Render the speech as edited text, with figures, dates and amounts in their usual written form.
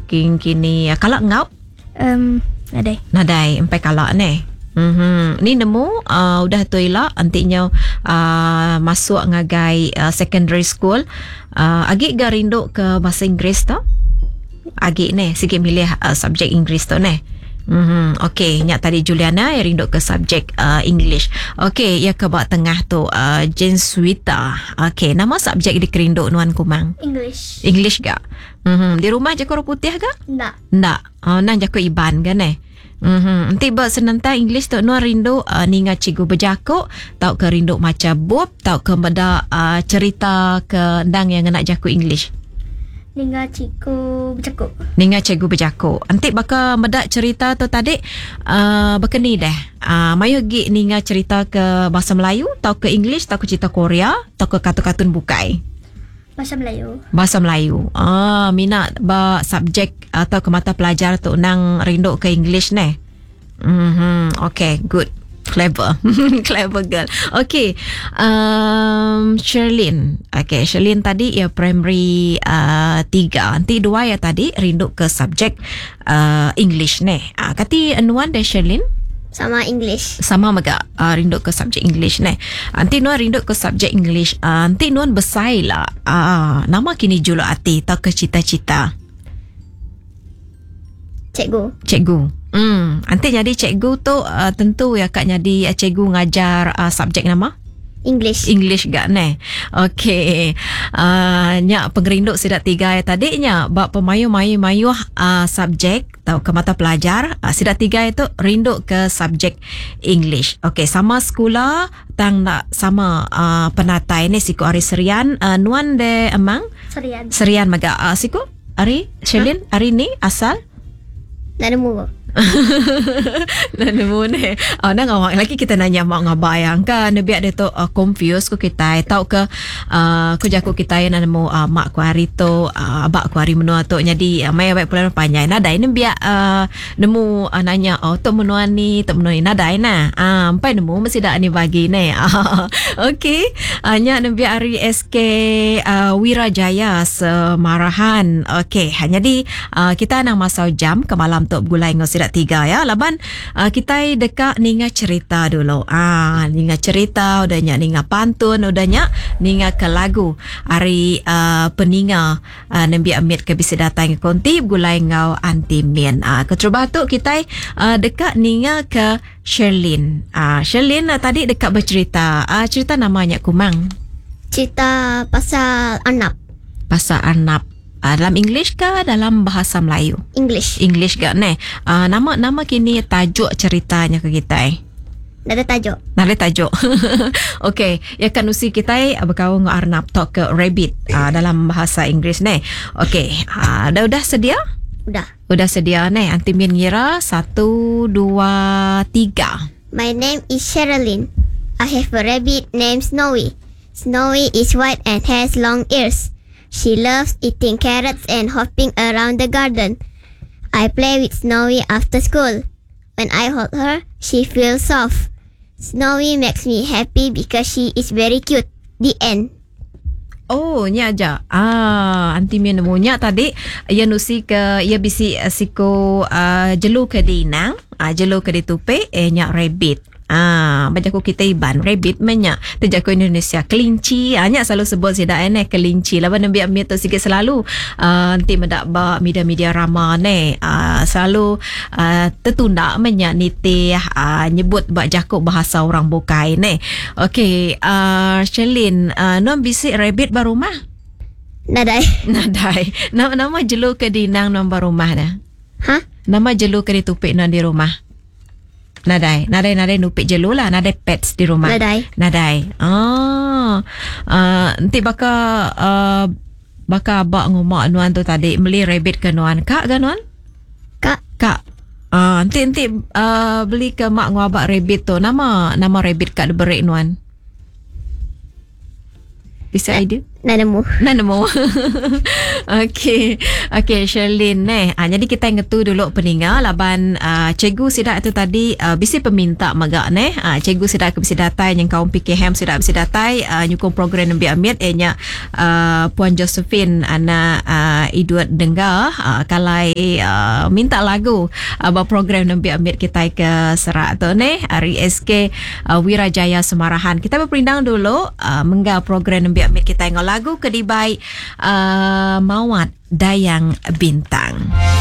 king kini kalak ngau nadai empai kalak ne. Ni nemu udah toilah antinya masuk ngagai secondary school. Agik ga rindu ke bahasa Inggeris tu? Agik ne sikit milih subjek Inggeris tu ne. Okey, nyak tadi Juliana yang rindu ke subjek English. Okey, ya ke bawah tengah tu Jane Swita. Okey, nama subjek di kerinduk Nuan Kumang? English gak? Di rumah jago orang putih gak? Ndak. Nan jago iban kan eh? Nanti buat senantang English tu Nuan rindu ninga cikgu berjakuk, tau ke rindu macam bub, tau ke benda cerita ke ndang yang nak jago English. Ninga cikgu berjakuk. Nanti bakal medak cerita tu tadi berkeni deh. Mayu gi ninga cerita ke bahasa Melayu, tau ke English, tau ke cerita Korea, tau ke kartun bukai. Bahasa Melayu. Minat ba subjek atau ke mata pelajar tu nang rindu ke English ne. Okay, good. Clever. Clever girl. Okay. Sherlyn. Okay, Sherlyn tadi ya primary 3. Nanti 2 ya tadi rindu ke subjek English ne. Kati Nuan deh Sherlyn? Sama English. Sama mega rindu ke subjek English ne. Nanti Nuan rindu ke subjek English. Nanti Nuan besai lah. Nama kini julu ati tak ke cita-cita. Cikgu. Nanti jadi cikgu tu tentu ya kak jadi cikgu ngajar subjek nama English gak ne. Okey. Nyak pengerinduk sidak 3 ya tadi nyak bab pemayu subjek atau ke mata pelajar sidak 3 itu rindu ke subjek English. Okey, sama sekolah tang nak sama penatai ni siku hari serian Nuan de emang serian maga siku hari Sherlyn hari ni asal Nemu ni. Nang awak lagi kita nanya mak ngabayang kan biar dia tu confused ku kita tahu ke ku jaku kita yang nemu mak ku hari tu abak ku hari menua tu jadi mai baik pulang panjang nada ini biar nemu nanya tu menua ni nada na sampai nemu mesti dak ni bagi ni. Okey, hanya biar hari SK Wirajaya Semarahan. Okey, hanya di kita nang masau jam ke malam tu gulai ngosidak 3 ya. Laban kita dekat ninga cerita dulu. Ninga cerita, udahnya ninga pantun, udahnya ninga ke lagu. Hari peninga Nabi Amit ke bisa datang ke konti gulai ngau antimin. Keterubah tu kita dekat ninga ke Sherlyn. Sherlyn tadi dekat bercerita. Cerita namanya Kumang. Cerita pasal Arnab. Dalam English ke dalam bahasa Melayu? English ke ne? Nama kini tajuk ceritanya ke kita Nada tajuk. Okey, ya kan usi kita berkawan dengan Arnab talk ke rabbit dalam bahasa Inggeris ne. Okey, udah sedia? Udah sedia ne. Antimin ngira 1 2 3. My name is Sherlyn. I have a rabbit named Snowy. Snowy is white and has long ears. She loves eating carrots and hopping around the garden. I play with Snowy after school. When I hold her, she feels soft. Snowy makes me happy because she is very cute. The end. Oh, nya aja. Anti nemu nya tadi ia nusi ke ia bisi siko jelu ke dinang, jelu ke ditupe nya rabbit. Baca kita iban rabbit menya terjaku Indonesia kelinci nya selalu sebut sida kelinci lawan nabi amir tu sikit selalu nanti mendak ba media rama ne selalu tertunda menya nitih nyebut bak jakuk bahasa orang bukai ne. Okey, Sherlyn non bisik rabbit baru rumah nadai nama jelu ke dinang non baru rumah dah nama jelu ke ditupik non di rumah Nadai nupik jelu lah. Nadai pets di rumah. Nadai. Nanti baka abak ngomak Nuan tu tadi beli rabbit ke Nuan. Kak ke Nuan? Kak. Nanti beli ke mak ngabak rabbit tu. Nama rabbit kak berik Nuan. Bisa idea? Nanamu. Okey Sherlyn jadi kita ingetu dulu peninga laban cikgu sidak tu tadi bisi peminta magak cikgu sidak ke bisi datai yang kaum PKM sidak bisi datai nyukung program Nabi Amit nya Puan Josephine ana idut dengar kalai minta lagu program Nabi Amit kita ke serak tu Ari SK Wirajaya Semarahan. Kita berperindang dulu menggah program Nabi Amit kita lagu kedibai Mawat Dayang Bintang.